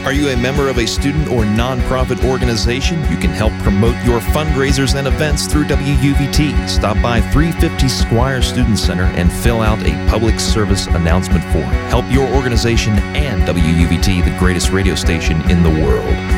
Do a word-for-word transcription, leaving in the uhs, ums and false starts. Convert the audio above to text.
Are you a member of a student or nonprofit organization? You can help promote your fundraisers and events through W U V T. Stop by three fifty Squire Student Center and fill out a public service announcement form. Help your organization and W U V T, the greatest radio station in the world.